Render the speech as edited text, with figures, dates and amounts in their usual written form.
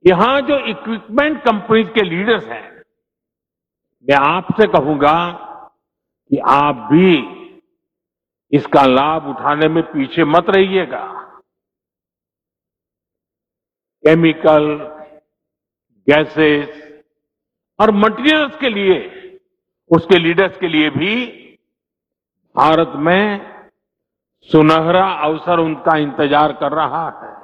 यहां जो equipment companies के लीडर्स हैं, मैं आपसे कहूंगा कि आप भी इसका लाभ उठाने में पीछे मत रहिएगा। केमिकल, गैसेस और मटेरियल्स के लिए, उसके लीडर्स के लिए भी भारत में सुनहरा अवसर उनका इंतजार कर रहा है।